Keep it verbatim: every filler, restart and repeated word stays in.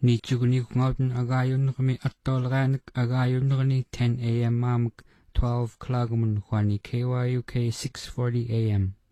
Nichuguni kungauten agayunrami attolranik agayunrani ten a m mamuk twelve klagumun kwani K Y U K six forty a m